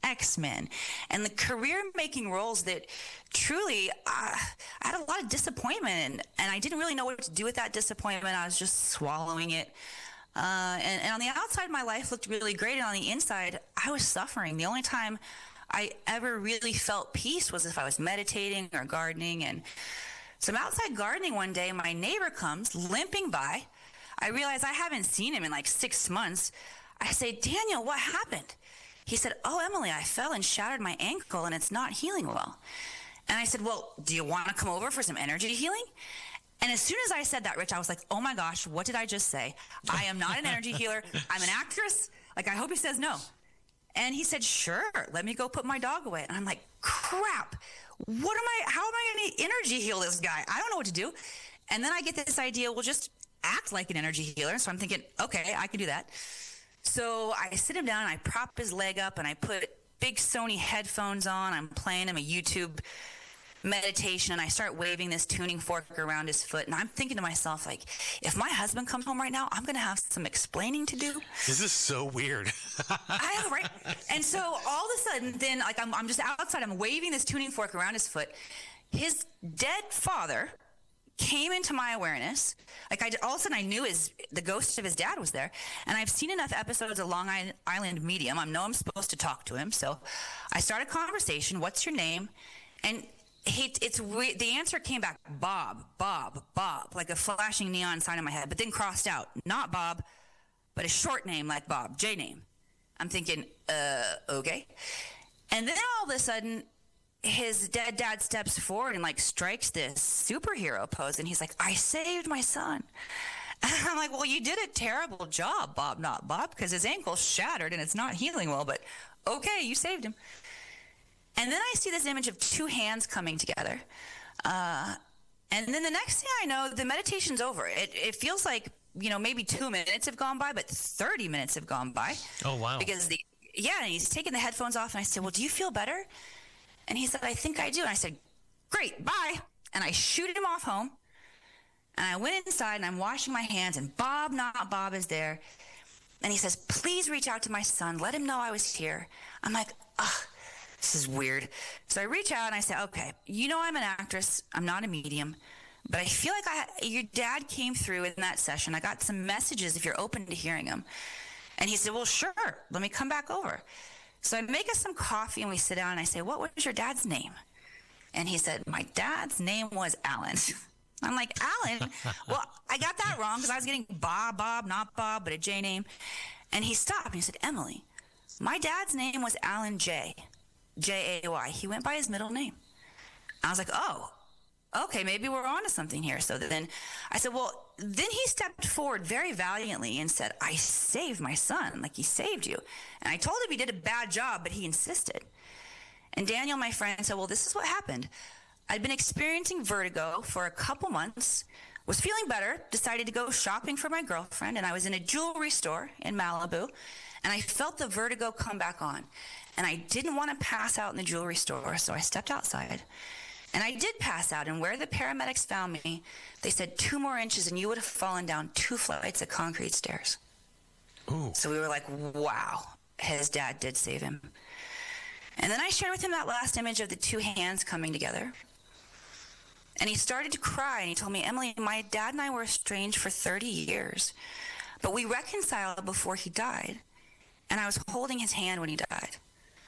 X-Men, and the career-making roles that truly I had a lot of disappointment and I didn't really know what to do with that disappointment. I was just swallowing it. And on the outside, my life looked really great, and on the inside, I was suffering. The only time I ever really felt peace was if I was meditating or gardening. And so I'm outside gardening one day, and my neighbor comes limping by. I realize I haven't seen him in like 6 months. I say, Daniel, what happened? He said, oh, Emily, I fell and shattered my ankle, and it's not healing well. And I said, well, do you want to come over for some energy healing? And as soon as I said that, Rich, I was like, oh my gosh, what did I just say? I am not an energy healer. I'm an actress. Like, I hope he says no. And he said, sure, let me go put my dog away. And I'm like, crap, how am I going to energy heal this guy? I don't know what to do. And then I get this idea, well, just act like an energy healer. So I'm thinking, okay, I can do that. So I sit him down and I prop his leg up and I put big Sony headphones on. I'm playing him a YouTube meditation, and I start waving this tuning fork around his foot, and I'm thinking to myself, like, if my husband comes home right now, I'm gonna have some explaining to do. This is so weird. I know, right? And so all of a sudden, then, like, I'm just outside, I'm waving this tuning fork around his foot. His dead father came into my awareness. Like, all of a sudden I knew the ghost of his dad was there, and I've seen enough episodes of Long Island Medium. I know I'm supposed to talk to him, so I start a conversation. What's your name? And it's weird. The answer came back, Bob, like a flashing neon sign in my head, but then crossed out, not Bob, but a short name like Bob, J name. I'm thinking, okay. And then all of a sudden, his dead dad steps forward and like strikes this superhero pose, and he's like, I saved my son. And I'm like, well, you did a terrible job, Bob, not Bob, because his ankle's shattered and it's not healing well, but okay, you saved him. And then I see this image of two hands coming together. And then the next thing I know, the meditation's over. It feels like, maybe 2 minutes have gone by, but 30 minutes have gone by. Oh, wow. Because and he's taking the headphones off, and I said, well, do you feel better? And he said, I think I do. And I said, great, bye. And I shooted him off home. And I went inside, and I'm washing my hands, and Bob, not Bob, is there. And he says, please reach out to my son. Let him know I was here. I'm like, ugh. This is weird. So I reach out and I say, okay, I'm an actress. I'm not a medium. But I feel like your dad came through in that session. I got some messages if you're open to hearing them. And he said, well, sure. Let me come back over. So I make us some coffee and we sit down and I say, what was your dad's name? And he said, my dad's name was Alan. I'm like, Alan? Well, I got that wrong because I was getting Bob, not Bob, but a J name. And he stopped and he said, Emily, my dad's name was Alan J. J-A-Y. He went by his middle name. I was like, oh, okay, maybe we're on to something here. So then I said, well, then he stepped forward very valiantly and said, I saved my son, like he saved you. And I told him he did a bad job, but he insisted. And Daniel, my friend, said, well, this is what happened. I'd been experiencing vertigo for a couple months, was feeling better, decided to go shopping for my girlfriend, and I was in a jewelry store in Malibu, and I felt the vertigo come back on. And I didn't want to pass out in the jewelry store, so I stepped outside. And I did pass out, and where the paramedics found me, they said 2 more inches and you would have fallen down 2 flights of concrete stairs. Ooh. So we were like, wow, his dad did save him. And then I shared with him that last image of the 2 hands coming together. And he started to cry, and he told me, Emily, my dad and I were estranged for 30 years, but we reconciled before he died, and I was holding his hand when he died.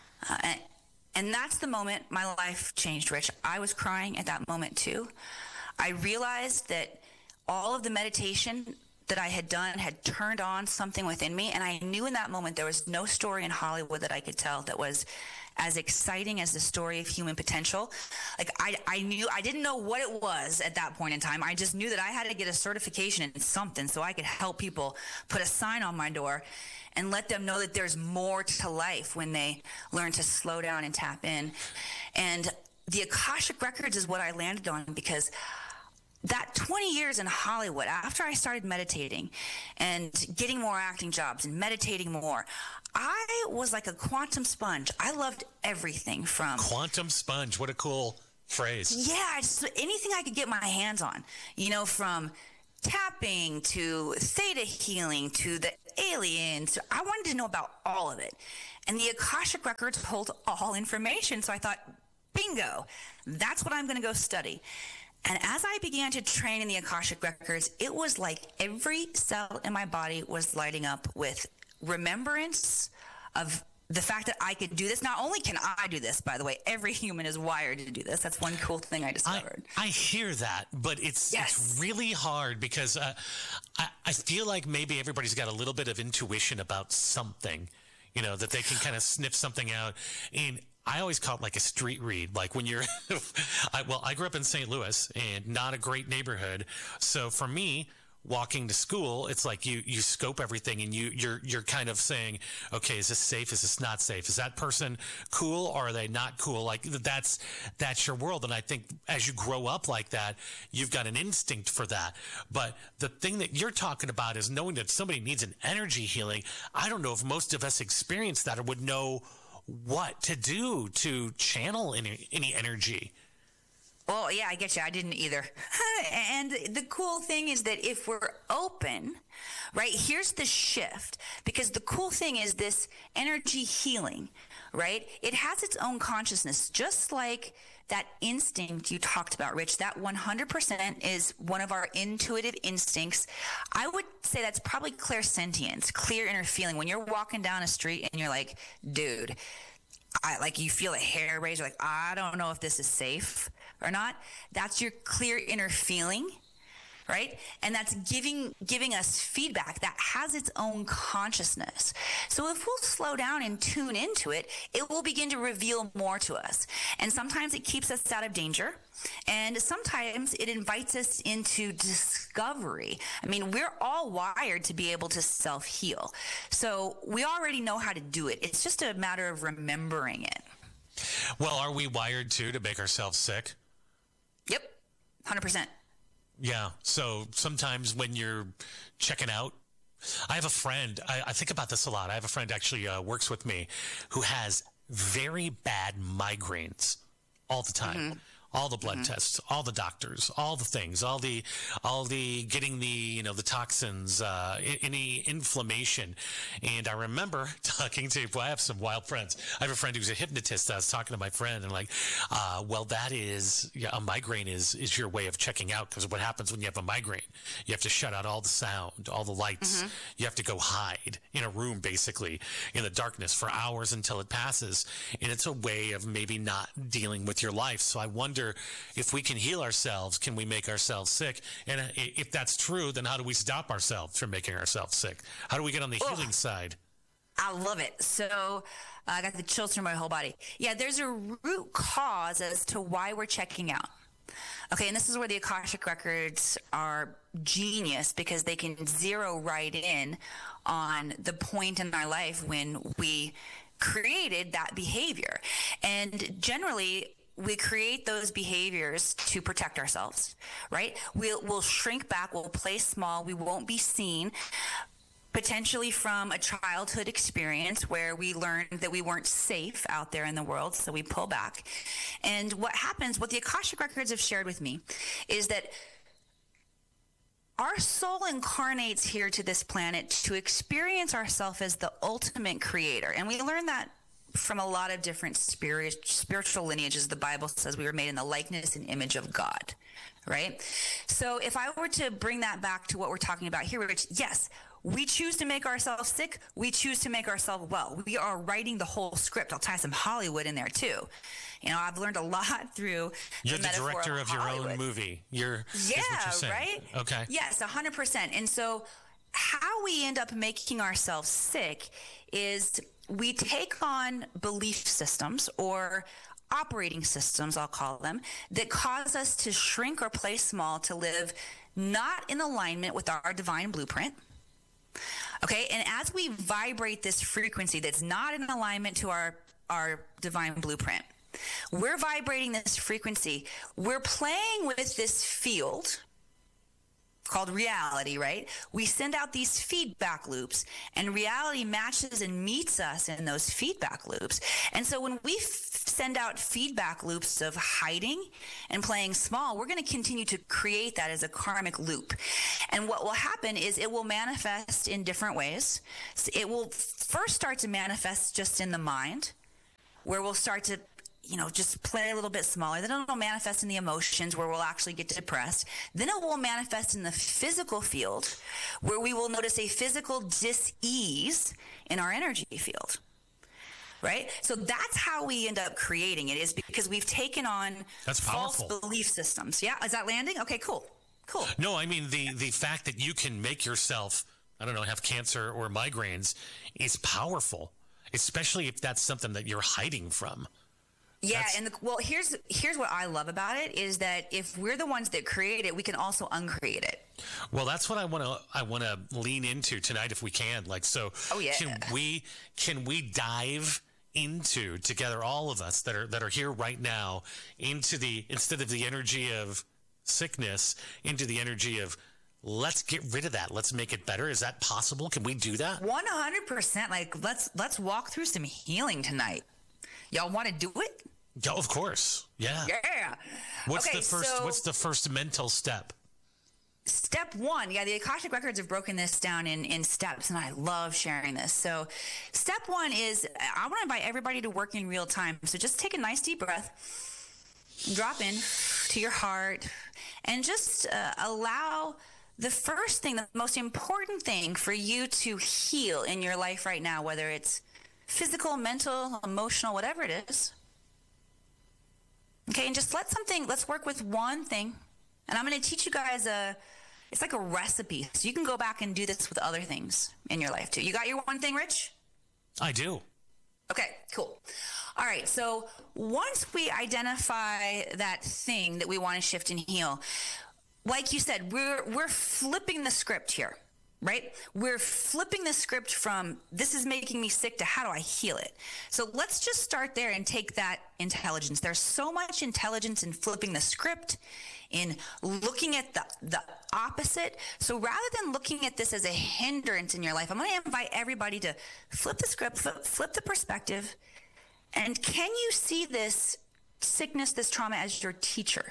And that's the moment my life changed, Rich. I was crying at that moment too. I realized that all of the meditation that I had done had turned on something within me, and I knew in that moment there was no story in Hollywood that I could tell that was as exciting as the story of human potential. Like, I knew, I didn't know what it was at that point in time. I just knew that I had to get a certification in something so I could help people, put a sign on my door and let them know that there's more to life when they learn to slow down and tap in. And the Akashic Records is what I landed on, because that 20 years in Hollywood, after I started meditating and getting more acting jobs and meditating more, I was like a quantum sponge. I loved everything from... Quantum sponge, what a cool phrase. Yeah, anything I could get my hands on, from tapping to theta healing to the aliens. I wanted to know about all of it. And the Akashic Records hold all information. So I thought, bingo, that's what I'm going to go study. And as I began to train in the Akashic Records, it was like every cell in my body was lighting up with remembrance of the fact that I could do this. Not only can I do this, by the way, every human is wired to do this. That's one cool thing I discovered. I hear that, but it's really hard because I feel like maybe everybody's got a little bit of intuition about something, that they can kind of sniff something out. And I always call it like a street read. Like when you're, I grew up in St. Louis and not a great neighborhood. So for me, walking to school, it's like you scope everything and you're kind of saying, okay, is this safe? Is this not safe? Is that person cool or are they not cool? Like that's your world. And I think as you grow up like that, you've got an instinct for that. But the thing that you're talking about is knowing that somebody needs an energy healing. I don't know if most of us experience that or would know what to do to channel any energy. Well, yeah, I get you. I didn't either. And the cool thing is that if we're open, right, here's the shift. Because the cool thing is this energy healing, right? It has its own consciousness, just like that instinct you talked about, Rich. That 100% is one of our intuitive instincts. I would say that's probably clairsentience, clear inner feeling. When you're walking down a street and you're like, dude, you feel a hair raise, you're like, I don't know if this is safe or not. That's your clear inner feeling, right? And that's giving us feedback that has its own consciousness. So if we'll slow down and tune into it, it will begin to reveal more to us. And sometimes it keeps us out of danger. And sometimes it invites us into discovery. I mean, we're all wired to be able to self-heal. So we already know how to do it. It's just a matter of remembering it. Well, are we wired too to make ourselves sick? Yep, 100%. Yeah. So sometimes when you're checking out, I have a friend, I think about this a lot. I have a friend actually works with me who has very bad migraines all the time. Mm-hmm. All the blood tests, all the doctors, all the things, all the getting the toxins, any inflammation. And I remember talking to, I have some wild friends. I have a friend who's a hypnotist. I was talking to my friend and well, that is, a migraine is your way of checking out, because what happens when you have a migraine? You have to shut out all the sound, all the lights. Mm-hmm. You have to go hide in a room, basically, in the darkness for hours until it passes. And it's a way of maybe not dealing with your life. So I wonder if we can heal ourselves, can we make ourselves sick? And if that's true, then how do we stop ourselves from making ourselves sick? How do we get on the healing side? I love it. So I got the chills through my whole body. Yeah, there's a root cause as to why we're checking out. Okay, and this is where the Akashic Records are genius, because they can zero right in on the point in our life when we created that behavior. And generally, we create those behaviors to protect ourselves, right? We'll shrink back, we'll play small, we won't be seen, potentially from a childhood experience where we learned that we weren't safe out there in the world, so we pull back. And what happens, what the Akashic Records have shared with me, is that our soul incarnates here to this planet to experience ourselves as the ultimate creator. And we learn that from a lot of different spiritual lineages. The Bible says we were made in the likeness and image of God, right? So if I were to bring that back to what we're talking about here, Rich, yes, we choose to make ourselves sick. We choose to make ourselves well. We are writing the whole script. I'll tie some Hollywood in there too. I've learned a lot through You're the director of your own movie. You're right? Okay. Yes, 100%. And so how we end up making ourselves sick is we take on belief systems, or operating systems, I'll call them, that cause us to shrink or play small, to live not in alignment with our divine blueprint. Okay, and as we vibrate this frequency that's not in alignment to our divine blueprint, we're vibrating this frequency. We're playing with this field called reality, right? We send out these feedback loops, and reality matches and meets us in those feedback loops. And so when we send out feedback loops of hiding and playing small, we're going to continue to create that as a karmic loop. And what will happen is it will manifest in different ways. So it will first start to manifest just in the mind, where we'll start to just play a little bit smaller. Then it'll manifest in the emotions, where we'll actually get depressed. Then it will manifest in the physical field, where we will notice a physical dis-ease in our energy field. Right? So that's how we end up creating it, is because we've taken on false belief systems. Yeah? Is that landing? Okay, cool. No, I mean, the fact that you can make yourself, I don't know, have cancer or migraines is powerful, especially if that's something that you're hiding from. Yeah, here's what I love about it, is that if we're the ones that create it, we can also uncreate it. Well, that's what I want to lean into tonight, if we can. Oh, yeah. Can we dive into together, all of us that are here right now, into instead of the energy of sickness, into the energy of, let's get rid of that, let's make it better? Is that possible? Can we do that? 100%. Let's walk through some healing tonight. Y'all want to do it? Yeah, of course. Yeah. What's the first mental step? Step one, the Akashic Records have broken this down in steps, and I love sharing this. So step one is, I want to invite everybody to work in real time. So just take a nice deep breath, drop in to your heart, and just allow the first thing, the most important thing for you to heal in your life right now, whether it's physical, mental, emotional, whatever it is. Okay, and just let's work with one thing. And I'm going to teach you guys it's like a recipe. So you can go back and do this with other things in your life too. You got your one thing, Rich? I do. Okay, cool. All right, so once we identify that thing that we want to shift and heal, like you said, we're flipping the script here. Right? We're flipping the script from this is making me sick to how do I heal it? So let's just start there and take that intelligence. There's so much intelligence in flipping the script, in looking at the opposite. So rather than looking at this as a hindrance in your life, I'm going to invite everybody to flip the script, flip the perspective. And can you see this sickness, this trauma as your teacher?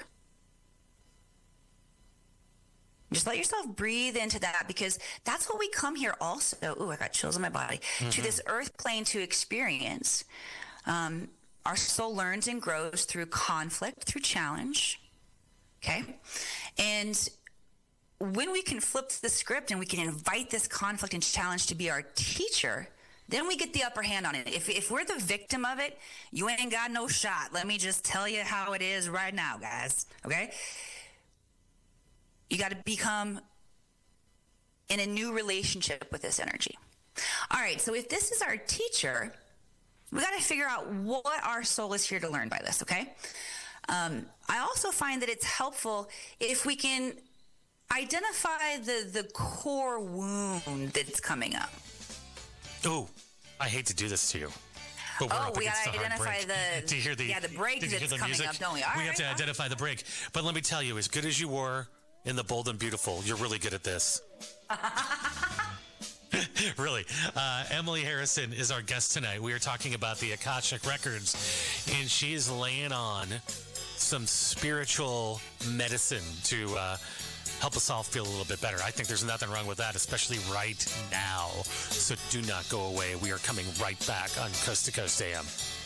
Just let yourself breathe into that, because that's what we come here also. Ooh, I got chills on my body. Mm-hmm. To this earth plane to experience. Our soul learns and grows through conflict, through challenge. Okay? And when we can flip the script and we can invite this conflict and challenge to be our teacher, then we get the upper hand on it. If we're the victim of it, you ain't got no shot. Let me just tell you how it is right now, guys. Okay? You got to become in a new relationship with this energy. All right, so if this is our teacher, we got to figure out what our soul is here to learn by this, okay? I also find that it's helpful if we can identify the core wound that's coming up. Oh, I hate to do this to you. But we got to identify the break that's coming up, don't we? We have to identify the break. But let me tell you, as good as you were in The Bold and Beautiful, you're really good at this. Really. Emily Harrison is our guest tonight. We are talking about the Akashic Records, and she is laying on some spiritual medicine to help us all feel a little bit better. I think there's nothing wrong with that, especially right now. So do not go away. We are coming right back on Coast to Coast AM.